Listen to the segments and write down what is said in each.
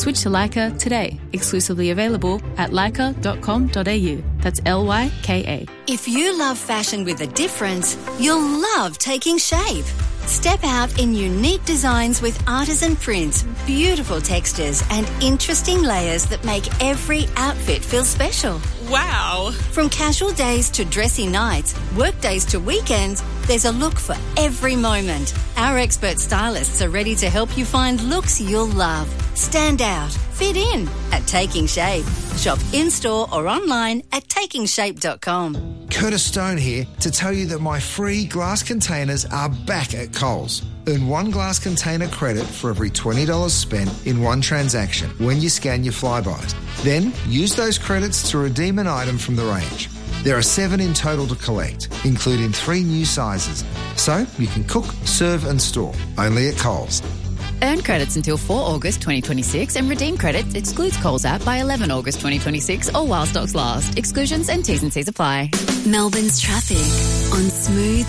Switch to Leica today. Exclusively available at leica.com.au. That's LYKA. If you love fashion with a difference, you'll love Taking Shape. Step out in unique designs with artisan prints, beautiful textures and interesting layers that make every outfit feel special. Wow! From casual days to dressy nights, work days to weekends, there's a look for every moment. Our expert stylists are ready to help you find looks you'll love. Stand out, fit in at Taking Shape. Shop in-store or online at takingshape.com. Curtis Stone here to tell you that my free glass containers are back at Coles. Earn one glass container credit for every $20 spent in one transaction when you scan your Flybys. Then use those credits to redeem an item from the range. There are 7 in total to collect, including 3 new sizes. So you can cook, serve and store. Only at Coles. Earn credits until 4 August 2026 and redeem credits excludes Coles app by 11 August 2026 or while stocks last. Exclusions and T's and C's apply. Melbourne's traffic on Smooth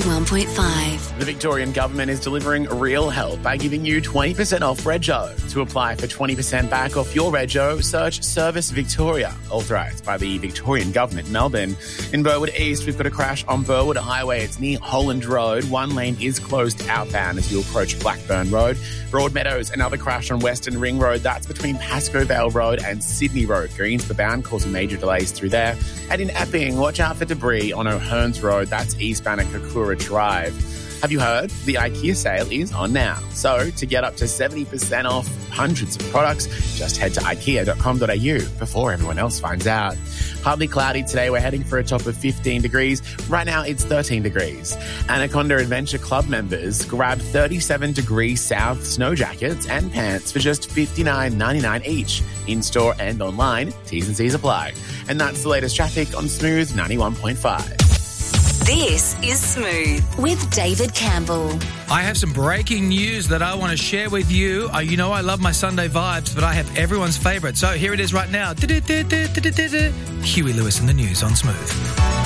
91.5. The Victorian Government is delivering real help by giving you 20% off Rego. To apply for 20% back off your Rego, search Service Victoria, authorised by the Victorian Government, Melbourne. In Burwood East, we've got a crash on Burwood Highway. It's near Holland Road. One lane is closed outbound as you approach Blackburn Road. Broadmeadows, another crash on Western Ring Road. That's between Pascoe Vale Road and Sydney Road. Greensborough bound, causing major delays through there. And in Epping, watch out for debris on O'Hearns Road. That's eastbound at Kakura Drive. Have you heard? The IKEA sale is on now. So to get up to 70% off hundreds of products, just head to ikea.com.au before everyone else finds out. Partly cloudy today. We're heading for a top of 15 degrees. Right now, it's 13 degrees. Anaconda Adventure Club members grab 37-degree South snow jackets and pants for just $59.99 each. In-store and online. T's and C's apply. And that's the latest traffic on Smooth 91.5. This is Smooth with David Campbell. I have some breaking news that I want to share with you. You know I love my Sunday vibes, but I have everyone's favourite. So here it is right now. Huey Lewis in the news on Smooth.